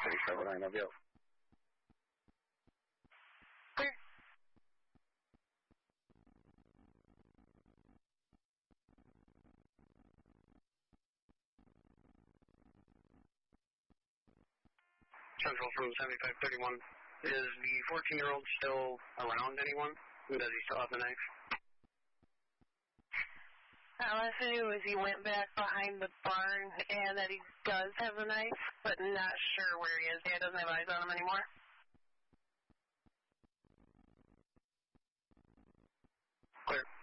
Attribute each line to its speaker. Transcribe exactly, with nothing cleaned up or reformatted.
Speaker 1: three seven nine, I'll be out.
Speaker 2: Clear.
Speaker 3: Central from seventy-five thirty-one. Is the fourteen-year-old still around anyone? Does he still have the knife?
Speaker 2: All I have to do is he went back behind the barn and that he does have a knife, but not sure where he is. Dad doesn't have eyes on him anymore.
Speaker 3: Clear.